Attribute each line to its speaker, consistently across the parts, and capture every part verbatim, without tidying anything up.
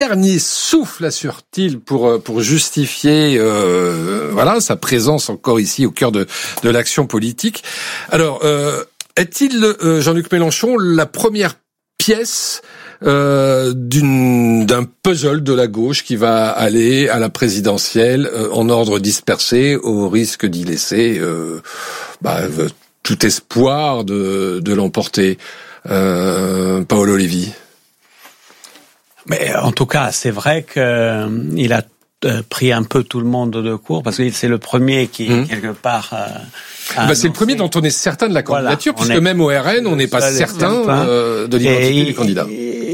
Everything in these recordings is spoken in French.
Speaker 1: dernier souffle, assure-t-il, pour pour justifier euh, voilà sa présence encore ici au cœur de de l'action politique. Alors, euh, est-il euh, Jean-Luc Mélenchon la première pièce euh, d'une d'un puzzle de la gauche qui va aller à la présidentielle euh, en ordre dispersé, au risque d'y laisser euh, bah, tout espoir de de l'emporter. Euh, Paolo Levi.
Speaker 2: Mais en tout cas, c'est vrai qu'il a pris un peu tout le monde de court, parce que c'est le premier qui, mmh. quelque part... Euh,
Speaker 1: bah c'est le premier dont on est certain de la candidature, voilà, puisque même au R N, on n'est pas certain euh, de l'identité et, du candidat.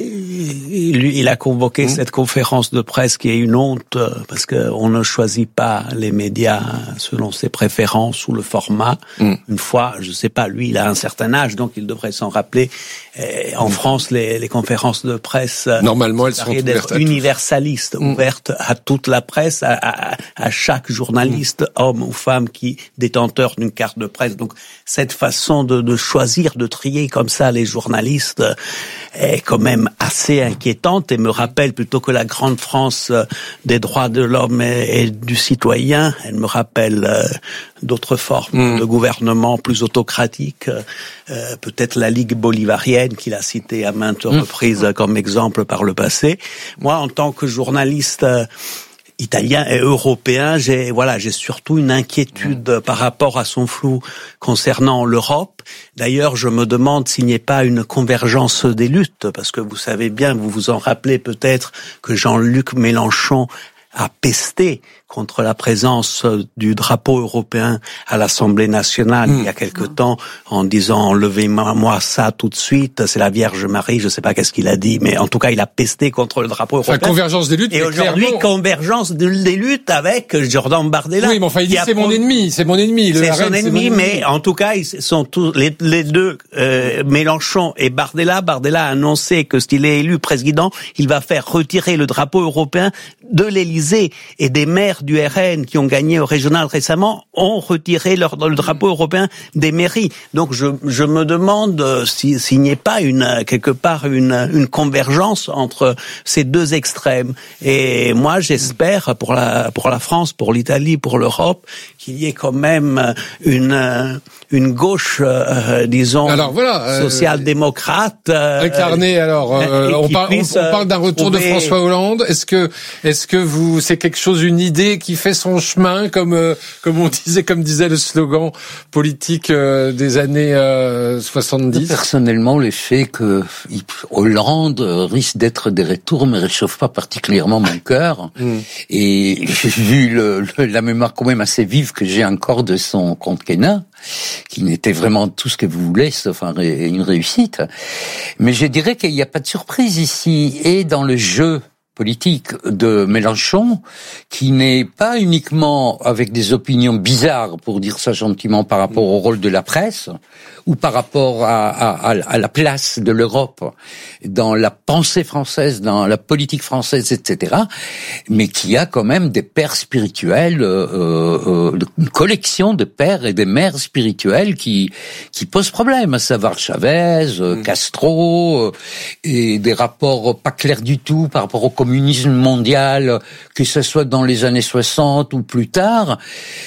Speaker 2: Il, il a convoqué mmh. cette conférence de presse qui est une honte, parce qu'on ne choisit pas les médias selon ses préférences ou le format. Mmh. Une fois, je sais pas, lui, il a un certain âge, donc il devrait s'en rappeler. Et en mmh. France, les, les conférences de presse...
Speaker 1: Normalement, elles sont ouvertes à
Speaker 2: universalistes, mmh. ouvertes à toute la presse, à, à, à chaque journaliste, mmh. homme ou femme, qui détenteur d'une carte de presse. Donc, cette façon de, de choisir, de trier comme ça les journalistes est quand même assez inquiétante et me rappelle, plutôt que la grande France des droits de l'homme et, et du citoyen, elle me rappelle euh, d'autres formes mmh. de gouvernement plus autocratiques, euh, peut-être la Ligue bolivarienne qu'il a citée à maintes mmh. reprises comme exemple par le passé. Moi, en tant que journaliste euh, italien et européen, j'ai voilà, j'ai surtout une inquiétude mmh. par rapport à son flou concernant l'Europe. D'ailleurs, je me demande s'il n'y a pas une convergence des luttes, parce que vous savez bien, vous vous en rappelez peut-être, que Jean-Luc Mélenchon a pesté contre la présence du drapeau européen à l'Assemblée nationale mmh. il y a quelque mmh. temps, en disant « enlevez-moi ça tout de suite, c'est la Vierge Marie », je sais pas qu'est-ce qu'il a dit, mais en tout cas, il a pesté contre le drapeau européen.
Speaker 1: Enfin, convergence des luttes,
Speaker 2: et aujourd'hui, clairement... convergence des luttes avec Jordan Bardella.
Speaker 1: Oui, mais enfin, il dit « c'est mon ennemi, c'est mon ennemi ».
Speaker 2: C'est son ennemi, mais en tout cas, ils sont tous les, les deux, euh, Mélenchon et Bardella. Bardella a annoncé que s'il est élu président, il va faire retirer le drapeau européen de l'Élysée, et des maires du R N qui ont gagné au régional récemment ont retiré leur, le drapeau européen des mairies. Donc je, je me demande si, s'il n'y a pas une, quelque part une, une convergence entre ces deux extrêmes. Et moi j'espère pour la, pour la France, pour l'Italie, pour l'Europe, qu'il y ait quand même une, une gauche, euh, disons, alors, voilà, euh, social-démocrate. Euh,
Speaker 1: incarnée, alors, euh, on, parle, on, on parle d'un retour trouver... de François Hollande. Est-ce que, est-ce que vous, c'est quelque chose, une idée qui fait son chemin, comme euh, comme on disait, comme disait le slogan politique euh, des années euh, soixante-dix.
Speaker 3: Personnellement, le fait que Hollande risque d'être des retours me réchauffe pas particulièrement mon cœur. Mm. Et vu le, le, la mémoire quand même assez vive que j'ai encore de son quinquennat, qui n'était vraiment tout ce que vous voulez, sauf une réussite. Mais je dirais qu'il n'y a pas de surprise ici, et dans le jeu politique de Mélenchon, qui n'est pas uniquement avec des opinions bizarres, pour dire ça gentiment, par rapport au rôle de la presse, ou par rapport à, à, à la place de l'Europe dans la pensée française, dans la politique française, et cetera, mais qui a quand même des pères spirituels, euh, euh, une collection de pères et de mères spirituels qui qui posent problème, à savoir Chavez, euh, Castro, euh, et des rapports pas clairs du tout par rapport au communisme mondial, que ce soit dans les années soixante ou plus tard.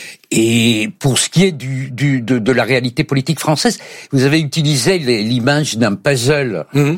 Speaker 3: Et pour ce qui est du, du de, de la réalité politique française, vous avez utilisé les, l'image d'un puzzle. Mmh.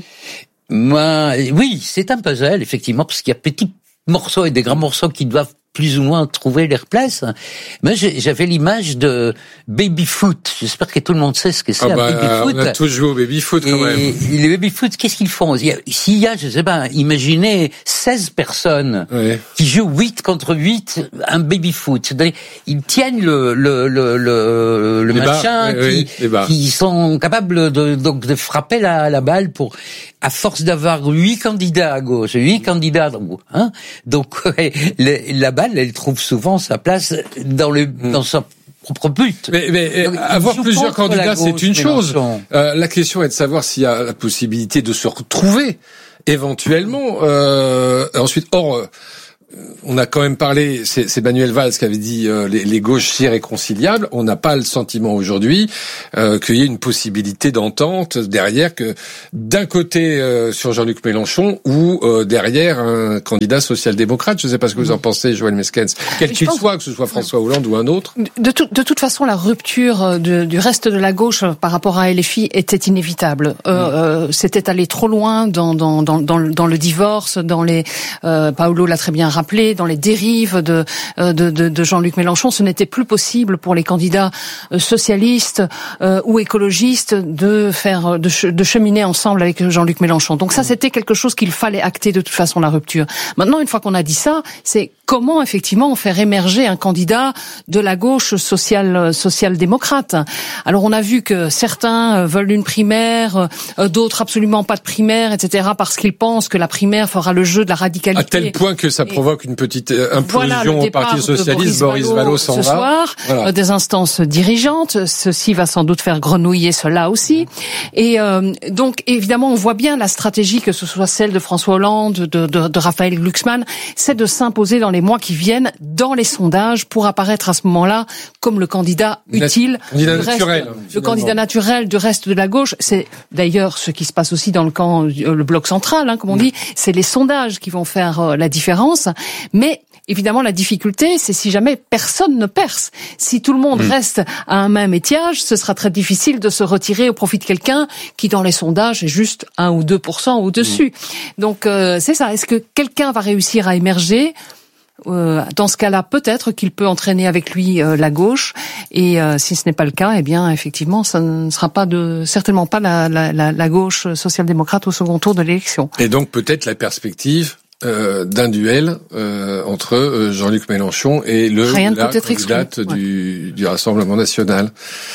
Speaker 3: Moi, oui, c'est un puzzle, effectivement, parce qu'il y a petits morceaux et des grands morceaux qui doivent plus ou moins trouver leur place. Moi, j'avais l'image de baby-foot. J'espère que tout le monde sait ce que c'est, ah bah, un baby-foot.
Speaker 1: On a tous joué au baby-foot, quand même.
Speaker 3: Et les baby-foot, qu'est-ce qu'ils font? S'il y a, je sais pas, imaginez seize personnes oui. qui jouent huit contre huit, un baby-foot. C'est-à-dire, ils tiennent le, le, le, le, le machin, barres, qui, oui, qui sont capables de, donc, de frapper la, la balle pour, à force d'avoir huit candidats à gauche, huit candidats à droite, hein. Donc, le, la balle, elle trouve souvent sa place dans le, dans sa propre but.
Speaker 1: Mais, mais Donc, avoir plusieurs candidats, gauche, c'est une chose. Euh, la question est de savoir s'il y a la possibilité de se retrouver éventuellement. Euh, ensuite, or, on a quand même parlé, c'est, c'est Manuel Valls qui avait dit euh, les, les gauches irréconciliables. On n'a pas le sentiment aujourd'hui euh, qu'il y ait une possibilité d'entente derrière, que d'un côté euh, sur Jean-Luc Mélenchon ou euh, derrière un candidat social-démocrate. Je ne sais pas ce que vous en pensez, Joëlle Meskens. Quel qu'il pense... soit, que ce soit François Hollande ou un autre.
Speaker 4: De, tout, de toute façon, la rupture de, du reste de la gauche par rapport à L F I était inévitable. Euh, mmh. euh, c'était aller trop loin dans, dans, dans, dans, dans le divorce, dans les... Euh, Paolo l'a très bien rappelé, dans les dérives de, de, de, de Jean-Luc Mélenchon. Ce n'était plus possible pour les candidats socialistes euh, ou écologistes de faire de, ch- de cheminer ensemble avec Jean-Luc Mélenchon. Donc ça, c'était quelque chose qu'il fallait acter de toute façon, la rupture. Maintenant, une fois qu'on a dit ça, c'est comment effectivement faire émerger un candidat de la gauche sociale social-démocrate. Alors on a vu que certains veulent une primaire, d'autres absolument pas de primaire, et cetera, parce qu'ils pensent que la primaire fera le jeu de la radicalité.
Speaker 1: À tel point que ça provoque une petite implosion voilà, au Parti socialiste. Boris Vallaud s'en va.
Speaker 4: Ce soir, voilà. Des instances dirigeantes. Ceci va sans doute faire grenouiller cela aussi. Et euh, donc, évidemment, on voit bien la stratégie, que ce soit celle de François Hollande, de, de, de Raphaël Glucksmann, c'est de s'imposer dans les mois qui viennent dans les sondages pour apparaître à ce moment-là comme le candidat utile.
Speaker 1: Candidat naturel.
Speaker 4: Reste, le candidat naturel du reste de la gauche. C'est d'ailleurs ce qui se passe aussi dans le camp, le bloc central, hein, comme on dit. C'est les sondages qui vont faire la différence. Mais évidemment, la difficulté, c'est si jamais personne ne perce. Si tout le monde mmh. reste à un même étiage, ce sera très difficile de se retirer au profit de quelqu'un qui, dans les sondages, est juste un ou deux pour cent au-dessus. Mmh. Donc, euh, c'est ça. Est-ce que quelqu'un va réussir à émerger ? Euh, dans ce cas-là, peut-être qu'il peut entraîner avec lui euh, la gauche. Et euh, si ce n'est pas le cas, eh bien, effectivement, ça ne sera pas de, certainement pas la, la, la, la gauche social-démocrate au second tour de l'élection.
Speaker 1: Et donc, peut-être la perspective Euh, d'un duel euh, entre euh, Jean-Luc Mélenchon et le
Speaker 4: Rien
Speaker 1: la
Speaker 4: candidate
Speaker 1: exclu. du, ouais. du Rassemblement national.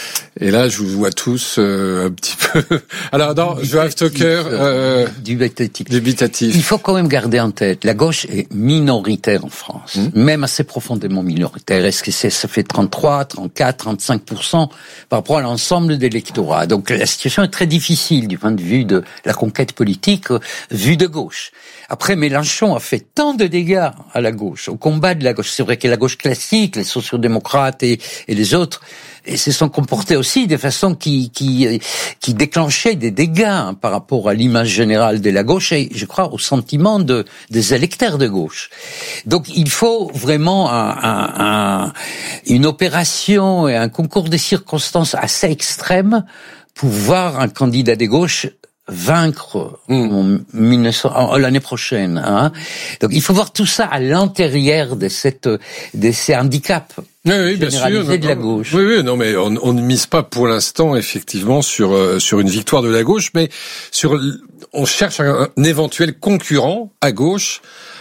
Speaker 1: Et là, je vous vois tous euh, un petit peu... Alors, non, Joachim Stocker... Euh,
Speaker 3: dubitatif.
Speaker 1: Dubitatif.
Speaker 3: Il faut quand même garder en tête, la gauche est minoritaire en France, mmh. même assez profondément minoritaire. Est-ce que c'est, ça fait trente-trois, trente-quatre, trente-cinq pour cent par rapport à l'ensemble de l'électorat. Donc, la situation est très difficile du point de vue de la conquête politique, euh, vue de gauche. Après, Mélenchon a fait tant de dégâts à la gauche, au combat de la gauche. C'est vrai que la gauche classique, les sociodémocrates et, et les autres, et se sont comportés aussi de façon qui, qui, qui déclenchait des dégâts hein, par rapport à l'image générale de la gauche et, je crois, au sentiment de, des électeurs de gauche. Donc, il faut vraiment un, un, un, une opération et un concours de circonstances assez extrêmes pour voir un candidat de gauche vaincre mmh. en mille neuf cents, en, l'année prochaine. Hein. Donc il faut voir tout ça à l'intérieur de cette de ces handicaps
Speaker 1: oui, oui, bien sûr,
Speaker 3: de la gauche.
Speaker 1: Oui, oui, non, mais on, on ne mise pas pour l'instant effectivement sur euh, sur une victoire de la gauche, mais sur on cherche un, un éventuel concurrent à gauche.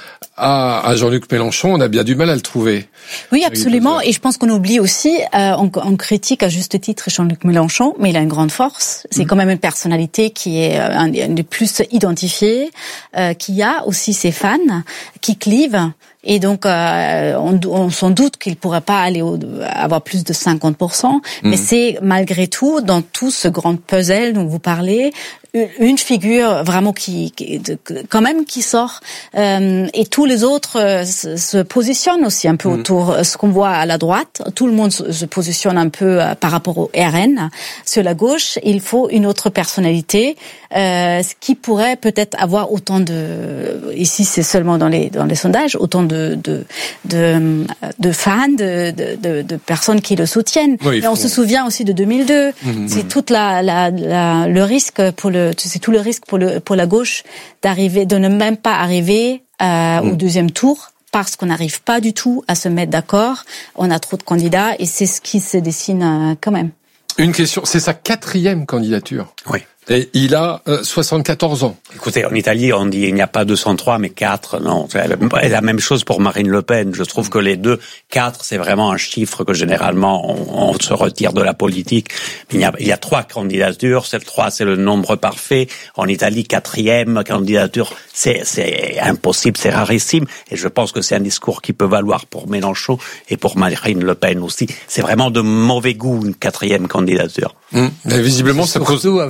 Speaker 1: À, à Jean-Luc Mélenchon, on a bien du mal à le trouver.
Speaker 5: Oui, absolument. Et je pense qu'on oublie aussi, euh, on, on critique à juste titre Jean-Luc Mélenchon, mais il a une grande force. C'est mmh. quand même une personnalité qui est un, un des plus identifiés, euh, qui a aussi ses fans, qui clivent. Et donc, euh, on, on s'en doute qu'il pourrait pas aller au, avoir plus de cinquante pour cent. Mmh. Mais c'est malgré tout, dans tout ce grand puzzle dont vous parlez, une figure vraiment qui, qui quand même qui sort. Euh, et tous les autres euh, se, se positionnent aussi un peu mmh. autour. Ce qu'on voit à la droite, tout le monde se, se positionne un peu euh, par rapport au R N. Sur la gauche, il faut une autre personnalité, euh, ce qui pourrait peut-être avoir autant de... Ici, c'est seulement dans les dans les sondages, autant de De, de, de, de fans, de, de, de personnes qui le soutiennent. Oui, mais on se souvient aussi de deux mille deux. Mmh, c'est mmh. toute la, la, la, le risque pour le, c'est tout le risque pour le, pour la gauche d'arriver, de ne même pas arriver euh, mmh. au deuxième tour. Parce qu'on n'arrive pas du tout à se mettre d'accord. On a trop de candidats et c'est ce qui se dessine euh, quand même.
Speaker 1: Une question, c'est sa quatrième candidature.
Speaker 2: Oui.
Speaker 1: Et il a euh, soixante-quatorze ans.
Speaker 2: Écoutez, en Italie, on dit il n'y a pas deux cent trois, mais quatre. Non, c'est la même chose pour Marine Le Pen. Je trouve que les deux, quatre, c'est vraiment un chiffre que généralement on, on se retire de la politique. Mais il y a, il y a trois candidatures. C'est le trois, c'est le nombre parfait. En Italie, quatrième candidature, c'est, c'est impossible, c'est rarissime. Et je pense que c'est un discours qui peut valoir pour Mélenchon et pour Marine Le Pen aussi. C'est vraiment de mauvais goût une quatrième candidature.
Speaker 1: Mmh. Mais visiblement,
Speaker 3: c'est
Speaker 1: ça
Speaker 3: surtout
Speaker 1: pose...
Speaker 3: avec un manque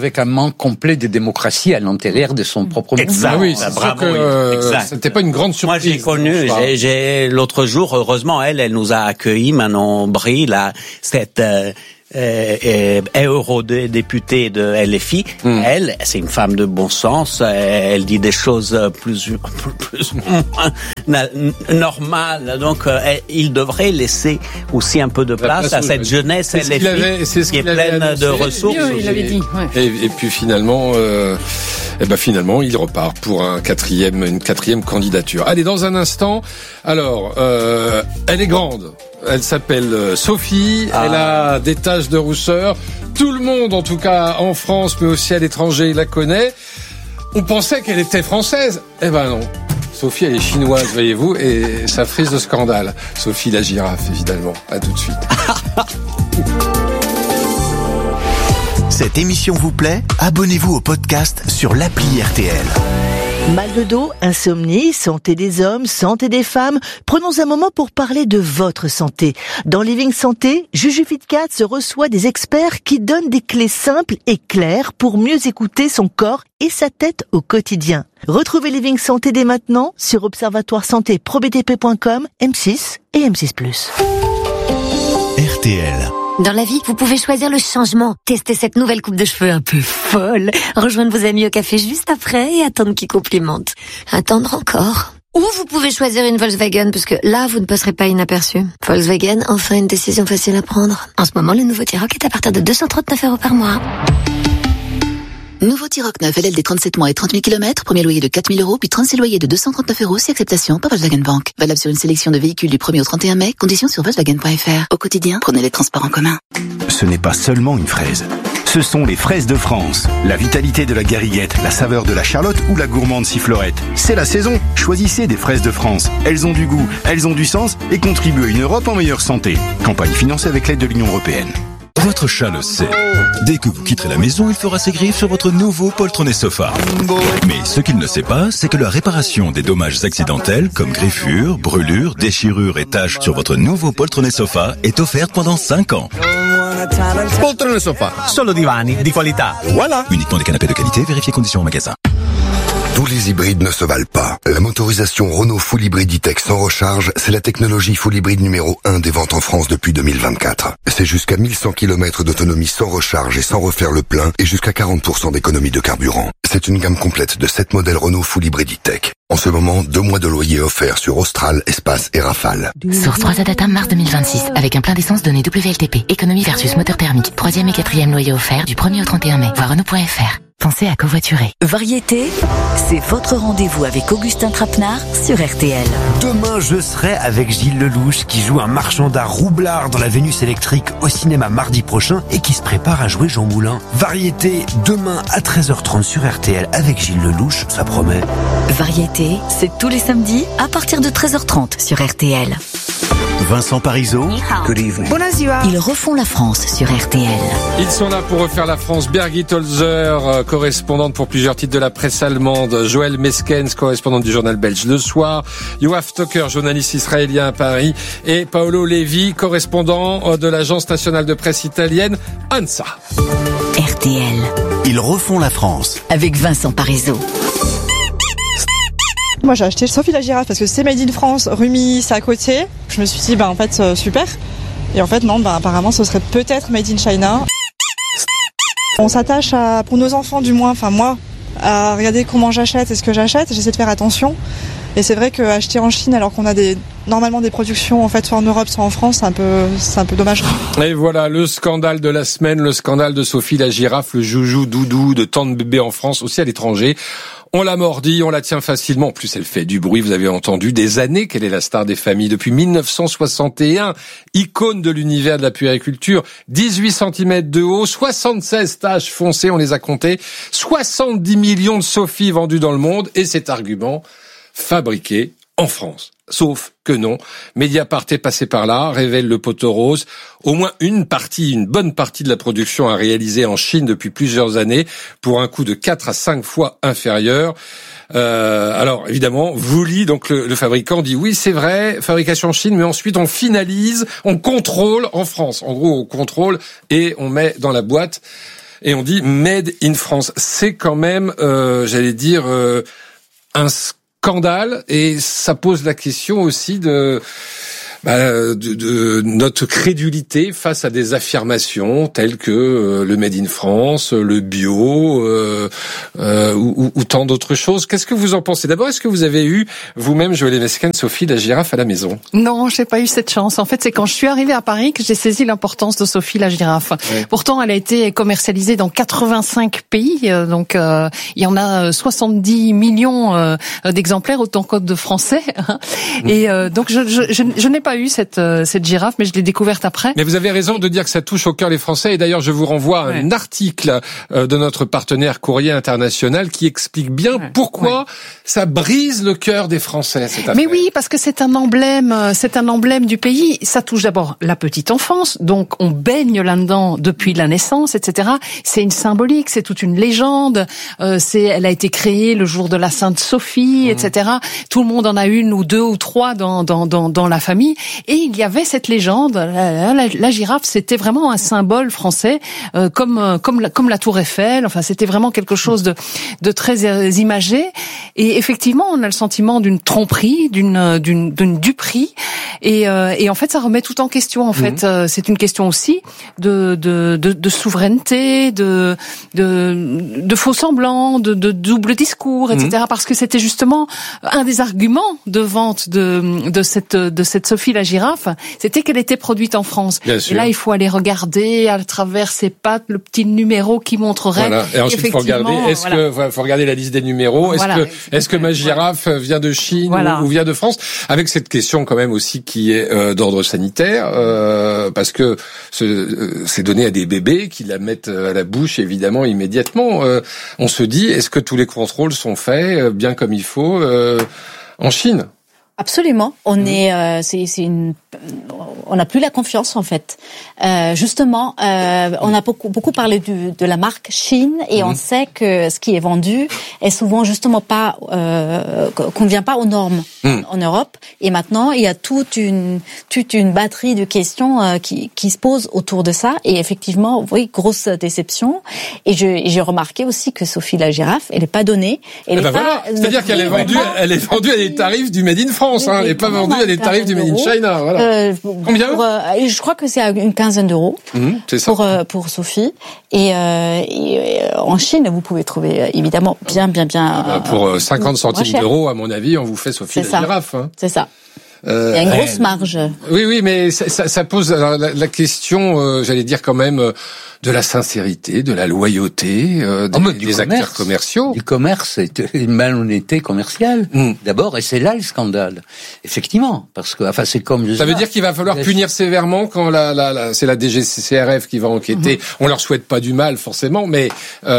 Speaker 3: effacement complet des démocraties à l'intérieur de son propre monde.
Speaker 1: Ah oui, c'est
Speaker 2: bravo,
Speaker 1: sûr que euh,
Speaker 2: exact.
Speaker 1: c'était pas une grande surprise.
Speaker 2: Moi, j'ai connu, j'ai, j'ai l'autre jour, heureusement, elle, elle nous a accueillis, Manon Brie, là, cette euh, euh, eurodéputée de L F I. Mm. Elle, c'est une femme de bon sens. Elle dit des choses plus plus normales. Donc, elle, il devrait laisser aussi un peu de place à cette jeunesse L F I avait, c'est ce qui est pleine annoncé, de ressources.
Speaker 4: Oui, il avait dit. Ouais.
Speaker 1: Et, et puis finalement, euh, et ben finalement, il repart pour un quatrième, une quatrième candidature. Allez, dans un instant. Alors, euh, elle est grande. Elle s'appelle Sophie, ah. Elle a des taches de rousseur. Tout le monde, en tout cas en France, mais aussi à l'étranger, la connaît. On pensait qu'elle était française. Eh ben non. Sophie, elle est chinoise, voyez-vous, et ça frise de scandale. Sophie la girafe, évidemment. À tout de suite.
Speaker 6: Cette émission vous plaît ? Abonnez-vous au podcast sur l'appli R T L.
Speaker 7: Mal de dos, insomnie, santé des hommes, santé des femmes. Prenons un moment pour parler de votre santé. Dans Living Santé, Juju Fitcat se reçoit des experts qui donnent des clés simples et claires pour mieux écouter son corps et sa tête au quotidien. Retrouvez Living Santé dès maintenant sur observatoire santé pro b t p point com, M six et M six plus.
Speaker 6: R T L.
Speaker 8: Dans la vie, vous pouvez choisir le changement. Testez cette nouvelle coupe de cheveux un peu folle. Rejoindre vos amis au café juste après et attendre qu'ils complimentent. Attendre encore. Ou vous pouvez choisir une Volkswagen, parce que là, vous ne passerez pas inaperçu. Volkswagen, enfin une décision facile à prendre. En ce moment, le nouveau T-Roc est à partir de deux cent trente-neuf euros par mois.
Speaker 9: Nouveau T-Roc neuf, L L D trente-sept mois et trente mille kilomètres, premier loyer de quatre mille euros, puis trente-six loyers de deux cent trente-neuf euros, si acceptation par Volkswagen Bank. Valable sur une sélection de véhicules du premier au trente et un mai, conditions sur Volkswagen point F R. Au quotidien, prenez les transports en commun.
Speaker 6: Ce n'est pas seulement une fraise. Ce sont les fraises de France. La vitalité de la gariguette, la saveur de la charlotte ou la gourmande sifflorette. C'est la saison. Choisissez des fraises de France. Elles ont du goût, elles ont du sens et contribuent à une Europe en meilleure santé. Campagne financée avec l'aide de l'Union européenne.
Speaker 10: Votre chat le sait. Dès que vous quitterez la maison, il fera ses griffes sur votre nouveau poltronné sofa. Mais ce qu'il ne sait pas, c'est que la réparation des dommages accidentels, comme griffures, brûlures, déchirures et taches sur votre nouveau poltronné sofa, est offerte pendant cinq ans.
Speaker 11: Poltronné sofa. Solo divani di qualità. Voilà.
Speaker 10: Uniquement des canapés de qualité, vérifiez conditions au magasin.
Speaker 12: Tous les hybrides ne se valent pas. La motorisation Renault Full Hybrid E-Tech sans recharge, c'est la technologie Full Hybrid numéro un des ventes en France depuis deux mille vingt-quatre. C'est jusqu'à mille cent kilomètres d'autonomie sans recharge et sans refaire le plein et jusqu'à quarante pour cent d'économie de carburant. C'est une gamme complète de sept modèles Renault Full Hybrid E-Tech. En ce moment, deux mois de loyer offerts sur Austral, Espace et Rafale.
Speaker 13: Source trois Adata mars deux mille vingt-six, avec un plein d'essence donné W L T P. Économie versus moteur thermique. Troisième et quatrième loyer offert du premier au trente et un mai. Voir Renault point F R. Pensez à covoiturer.
Speaker 14: Variété, c'est votre rendez-vous avec Augustin Trapenard sur R T L.
Speaker 15: Demain, je serai avec Gilles Lelouch qui joue un marchand d'art roublard dans la Vénus électrique au cinéma mardi prochain et qui se prépare à jouer Jean Moulin. Variété, demain à treize heures trente sur R T L avec Gilles Lelouch, ça promet.
Speaker 14: Variété, c'est tous les samedis à partir de treize heures trente sur R T L.
Speaker 6: Vincent Parisot,
Speaker 14: good evening. Ils refont la France sur R T L.
Speaker 1: Ils sont là pour refaire la France. Birgit Holzer, correspondante pour plusieurs titres de la presse allemande. Joël Meskens, correspondante du journal belge Le Soir. Yoav Toker, journaliste israélien à Paris. Et Paolo Levi, correspondant de l'agence nationale de presse italienne ANSA.
Speaker 14: R T L.
Speaker 6: Ils refont la France.
Speaker 14: Avec Vincent Parisot.
Speaker 16: Moi j'ai acheté Sophie la girafe parce que c'est made in France, Rumi c'est à côté. Je me suis dit bah en fait euh, super. Et en fait non, bah apparemment ce serait peut-être made in China. On s'attache à, pour nos enfants du moins, enfin moi, à regarder comment j'achète et ce que j'achète. J'essaie de faire attention. Et c'est vrai qu'acheter en Chine alors qu'on a des normalement des productions en fait soit en Europe soit en France, c'est un peu c'est un peu dommage.
Speaker 1: Et voilà le scandale de la semaine, le scandale de Sophie la girafe, le joujou doudou de tant de bébés en France, aussi à l'étranger. On la mordit, on la tient facilement. En plus, elle fait du bruit, vous avez entendu, des années qu'elle est la star des familles. Depuis mille neuf cent soixante et un, icône de l'univers de la puériculture, dix-huit centimètres de haut, soixante-seize taches foncées, on les a comptées, soixante-dix millions de Sophie vendues dans le monde, et cet argument fabriqué en France. Sauf que non. Mediapart est passé par là, révèle le poteau rose. Au moins une partie, une bonne partie de la production a réalisé en Chine depuis plusieurs années pour un coût de quatre à cinq fois inférieur. Euh, alors évidemment, Woolly, donc le, le fabricant, dit oui, c'est vrai, fabrication en Chine, mais ensuite on finalise, on contrôle en France. En gros, on contrôle et on met dans la boîte. et on dit Made in France. C'est quand même, euh, j'allais dire, euh, un scandale, et ça pose la question aussi de... Bah, de, de notre crédulité face à des affirmations telles que euh, le Made in France, le bio euh, euh, ou, ou tant d'autres choses. Qu'est-ce que vous en pensez? D'abord, est-ce que vous avez eu vous-même, Joëlle Evesken, Sophie la girafe à la maison?
Speaker 4: Non, j'ai pas eu cette chance. En fait, c'est quand je suis arrivée à Paris que j'ai saisi l'importance de Sophie la girafe. Ouais. Pourtant, elle a été commercialisée dans quatre-vingt-cinq pays, donc euh, il y en a soixante-dix millions euh, d'exemplaires, autant qu'autre de français. Et euh, donc, je, je, je, je n'ai pas eu cette cette girafe, mais je l'ai découverte après.
Speaker 1: Mais vous avez raison de dire que ça touche au cœur les Français, et d'ailleurs je vous renvoie à ouais. un article de notre partenaire Courrier International qui explique bien ouais. pourquoi ouais. ça brise le cœur des Français, cette affaire.
Speaker 4: Mais oui, parce que c'est un emblème, c'est un emblème du pays. Ça touche d'abord la petite enfance, donc on baigne là-dedans depuis la naissance, et cetera. C'est une symbolique, c'est toute une légende. Euh, c'est, elle a été créée le jour de la Sainte Sophie, mmh. et cetera. Tout le monde en a une ou deux ou trois dans dans dans, dans la famille. Et il y avait cette légende, la, la, la girafe, c'était vraiment un symbole français, euh, comme comme la, comme la Tour Eiffel. Enfin, c'était vraiment quelque chose de de très imagé. Et effectivement, on a le sentiment d'une tromperie, d'une d'une d'une duperie. Et euh, et en fait, ça remet tout en question. En fait, mmh. euh, c'est une question aussi de de de, de souveraineté, de de de faux semblants, de, de double discours, et cetera. Mmh. Parce que c'était justement un des arguments de vente de de cette de cette Sophie la girafe, c'était qu'elle était produite en France. Bien sûr. Et là, il faut aller regarder à travers ses pattes le petit numéro qui montrerait.
Speaker 1: Voilà. Et ensuite, il faut regarder. Est-ce voilà. que faut regarder la liste des numéros. Est-ce voilà. que est-ce que ma girafe vient de Chine voilà. ou vient de France? Avec cette question quand même aussi qui est euh, d'ordre sanitaire, euh, parce que ce, euh, c'est donné à des bébés qui la mettent à la bouche évidemment immédiatement. Euh, on se dit, est-ce que tous les contrôles sont faits euh, bien comme il faut euh, en Chine?
Speaker 5: Absolument. On mmh. est, euh, c'est, c'est une, on n'a plus la confiance en fait. Euh, justement, euh, on a beaucoup, beaucoup parlé du, de la marque Chine, et mmh. on sait que ce qui est vendu est souvent justement pas, euh, convient pas aux normes mmh. en Europe. Et maintenant, il y a toute une, toute une batterie de questions euh, qui, qui se posent autour de ça. Et effectivement, oui, grosse déception. Et je, et j'ai remarqué aussi que Sophie la girafe, elle est pas donnée. Elle
Speaker 1: eh ben
Speaker 5: est
Speaker 1: voilà.
Speaker 5: pas,
Speaker 1: C'est-à-dire qu'elle est vendue, pas, elle est vendue à des tarifs du Made in France. Hein, elle n'est pas vendue à des tarifs du Made in China. Voilà. Euh, Combien
Speaker 5: pour, euh, Je crois que c'est à une quinzaine d'euros mmh, c'est ça. pour euh, pour Sophie. Et, euh, et euh, en Chine, vous pouvez trouver euh, évidemment bien bien bien.
Speaker 1: Ah bah pour euh, cinquante centimes d'euros, à mon avis, on vous fait Sophie
Speaker 5: c'est
Speaker 1: la
Speaker 5: ça.
Speaker 1: girafe. Hein.
Speaker 5: C'est ça. Euh, Il y a une grosse marge.
Speaker 1: Oui, oui, mais ça, ça, ça pose la, la question, euh, j'allais dire quand même, euh, de la sincérité, de la loyauté euh, des, oh, des commerce, acteurs commerciaux.
Speaker 3: Du commerce, une malhonnêteté commerciale, mm. d'abord, et c'est là le scandale. Effectivement, parce que, enfin, c'est comme...
Speaker 1: Ça veut dire qu'il va falloir punir sévèrement quand la, la, la, c'est la D G C R F qui va enquêter. Mm-hmm. On leur souhaite pas du mal, forcément, mais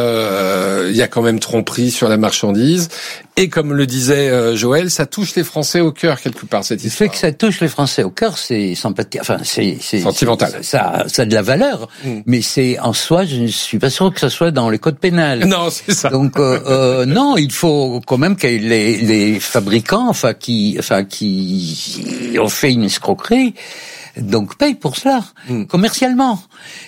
Speaker 1: euh, il y a quand même tromperie sur la marchandise. Et comme le disait euh, Joëlle, ça touche les Français au cœur, quelque part, cette histoire.
Speaker 3: Le fait que ça touche les Français au cœur, c'est sympathique, enfin, c'est... c'est
Speaker 1: sentimental.
Speaker 3: C'est, ça, ça a de la valeur, mm. mais c'est en soi, je ne suis pas sûr que ça soit dans les codes pénals.
Speaker 1: Non, c'est ça.
Speaker 3: Donc euh, euh, non, il faut quand même que les, les fabricants, enfin qui, enfin qui ont fait une escroquerie, donc payent pour cela, mm. commercialement.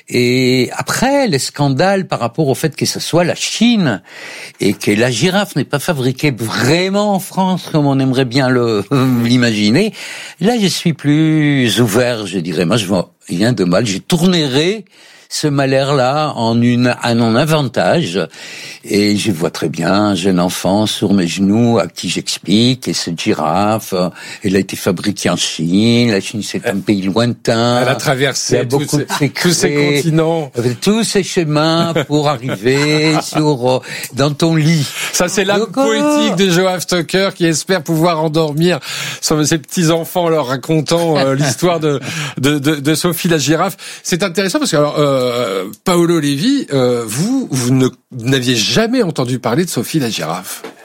Speaker 3: Et après, les scandales par rapport au fait que ce soit la Chine et que la girafe n'est pas fabriquée vraiment en France comme on aimerait bien le l'imaginer, là je suis plus ouvert, je dirais. Moi je vois rien de mal, je tournerai ce malheur-là en une, en un avantage. Et je vois très bien un jeune enfant sur mes genoux à qui j'explique, et cette girafe, elle a été fabriquée en Chine, la Chine c'est un pays lointain.
Speaker 1: Elle a traversé tous ces,
Speaker 3: ces,
Speaker 1: tous ces continents.
Speaker 3: Tous ces chemins pour arriver sur, dans ton lit.
Speaker 1: Ça c'est l'âme poétique de Joaf Tucker qui espère pouvoir endormir ses petits-enfants en leur racontant euh, l'histoire de, de, de, de Sophie la girafe. C'est intéressant parce que, alors, euh, Euh, Paolo Levi, euh, vous, vous ne, n'aviez jamais entendu parler de Sophie la girafe.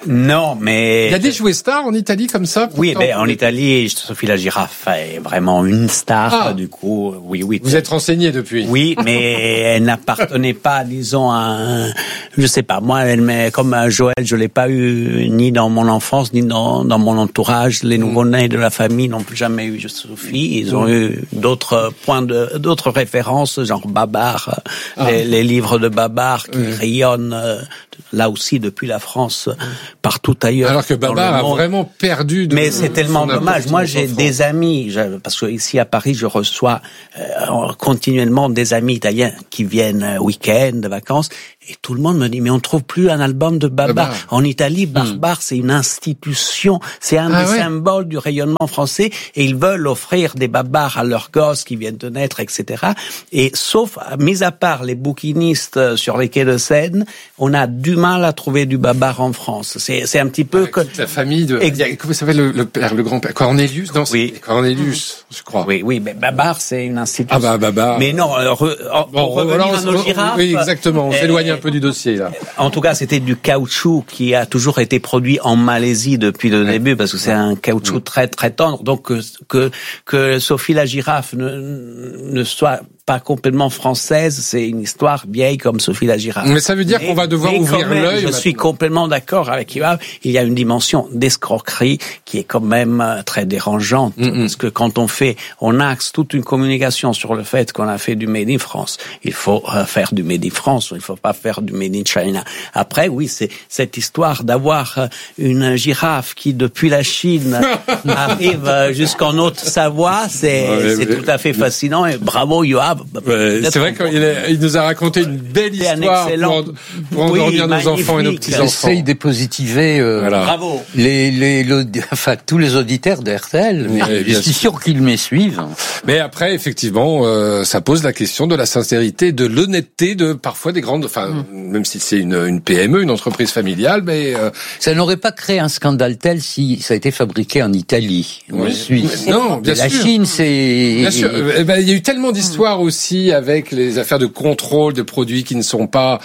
Speaker 2: Non, mais...
Speaker 1: Il y a des jouets stars en Italie comme ça?
Speaker 2: Oui, mais en Italie, Sophie la Girafe est vraiment une star,
Speaker 1: ah.
Speaker 2: du coup, oui, oui.
Speaker 1: Vous êtes renseigné depuis?
Speaker 2: Oui, mais elle n'appartenait pas, disons, à un, je sais pas, moi, elle m'est, comme Joël, je l'ai pas eu ni dans mon enfance, ni dans, dans mon entourage. Les nouveau-nés de la famille n'ont jamais eu Sophie. Ils ont eu d'autres points de, d'autres références, genre Babar, ah. les, les livres de Babar qui oui. rayonnent, là aussi, depuis la France, partout ailleurs.
Speaker 1: Alors que Babar a vraiment perdu de...
Speaker 2: Mais c'est tellement dommage. Moi, j'ai des amis, parce que ici à Paris, je reçois euh, continuellement des amis italiens qui viennent week-end, de vacances, et tout le monde me dit, mais on trouve plus un album de Babar. Babar. En Italie, Babar, mmh. c'est une institution, c'est un ah, des ouais. symboles du rayonnement français, et ils veulent offrir des Babars à leurs gosses qui viennent de naître, et cetera. Et sauf, mis à part les bouquinistes sur les quais de Seine, on a du mal à trouver du Babar en France. C'est, c'est un petit peu...
Speaker 1: que la famille de... Exact. Comment s'appelle le, le père, le grand-père? Cornelius? Non,
Speaker 2: oui.
Speaker 1: Cornelius, je crois.
Speaker 2: Oui, oui, mais Babar, c'est une institution.
Speaker 1: Ah bah, Babar.
Speaker 2: Mais non, euh, re, bon, pour revenir à nos girafes...
Speaker 1: Oui, exactement. On euh, s'éloigne un peu du dossier, là.
Speaker 2: En tout cas, c'était du caoutchouc qui a toujours été produit en Malaisie depuis le ouais. début, parce que c'est un caoutchouc très, très tendre. Donc, que, que, que Sophie la Girafe ne, ne soit pas complètement française, c'est une histoire vieille comme Sophie la Girafe.
Speaker 1: Mais ça veut dire mais, qu'on va devoir ouvrir
Speaker 2: même,
Speaker 1: l'œil.
Speaker 2: Je
Speaker 1: maintenant.
Speaker 2: suis complètement d'accord avec Yves. Il y a une dimension d'escroquerie qui est quand même très dérangeante. Mm-hmm. Parce que quand on fait, on axe toute une communication sur le fait qu'on a fait du Made in France. Il faut euh, faire du Made in France, il faut pas faire du Made in China. Après, oui, c'est cette histoire d'avoir une girafe qui, depuis la Chine, arrive jusqu'en Haute-Savoie, c'est, ouais, c'est mais, tout à fait fascinant et bravo, Yoav.
Speaker 1: Ouais, c'est vrai qu'il il nous a raconté une belle histoire pour, pour endormir oui, nos enfants et nos petits-enfants.
Speaker 3: J'essaye de positiver euh,
Speaker 2: voilà. Bravo.
Speaker 3: Les, les, les, enfin, tous les auditeurs de R T L. Oui, je suis sûr qu'ils me suivent.
Speaker 1: Mais après, effectivement, euh, ça pose la question de la sincérité, de l'honnêteté de parfois des grandes... Enfin, mmh. même si c'est une, une P M E, une entreprise familiale, mais... Euh...
Speaker 3: Ça n'aurait pas créé un scandale tel si ça a été fabriqué en Italie ou oui. en Suisse.
Speaker 1: Non, bien
Speaker 3: la
Speaker 1: sûr.
Speaker 3: La Chine, c'est...
Speaker 1: Bien sûr. Eh ben, il y a eu tellement d'histoires mmh. aussi avec les affaires de contrôle de produits qui ne sont pas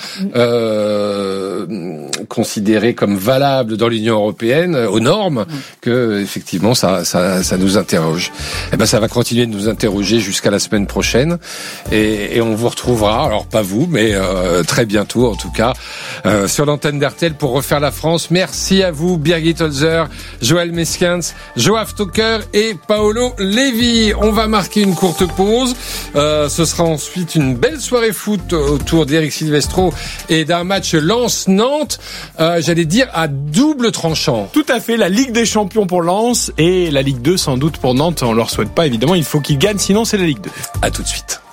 Speaker 1: euh, considérés comme valables dans l'Union européenne, aux normes, mmh. que effectivement ça, ça, ça nous interroge. Eh ben, ça va continuer de nous interroger jusqu'à la semaine prochaine, et, et on vous retrouvera. Alors pas vous, mais euh, très bientôt en tout cas euh, sur l'antenne d'R T L pour refaire la France. Merci à vous, Birgit Holzer, Joël Meskens, Joaf Toker et Paolo Levi. On va marquer une courte pause. Euh, ce sera ensuite une belle soirée foot autour d'Éric Silvestro et d'un match Lens-Nantes, euh, j'allais dire à double tranchant.
Speaker 17: Tout à fait, la Ligue des Champions pour Lens et la Ligue deux sans doute pour Nantes. On leur souhaite pas évidemment, il faut qu'ils gagnent, sinon c'est la Ligue deux.
Speaker 1: À tout de suite.